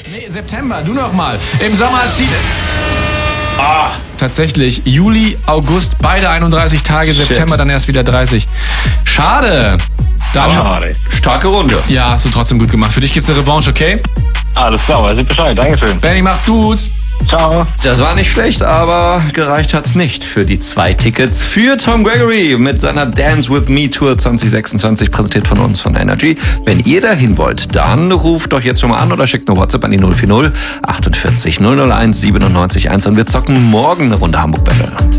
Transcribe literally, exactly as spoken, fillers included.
Nee, September, du noch mal. Im Sommer zieht es. Ah, tatsächlich. Juli, August, beide einunddreißig Tage, Shit. September dann erst wieder dreißig. Schade. Dann, Schade. Starke Runde. ja, hast du trotzdem gut gemacht. Für dich gibt's eine Revanche, okay? Alles klar, weiß ich Bescheid. Dankeschön. Benny, macht's gut. Ciao. Das war nicht schlecht, aber gereicht hat's nicht für die zwei Tickets für Tom Gregory mit seiner Dance With Me Tour zwanzig sechsundzwanzig, präsentiert von uns von Energy. Wenn ihr dahin wollt, dann ruft doch jetzt schon mal an oder schickt eine WhatsApp an die null vier null achtundvierzig null null eins siebenundneunzig eins und wir zocken morgen eine Runde Hamburg Battle.